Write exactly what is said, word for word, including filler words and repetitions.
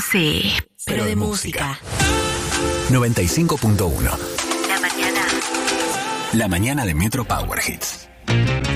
Sí, pero de música. noventa y cinco punto uno. La mañana. La mañana de Metro Power Hits.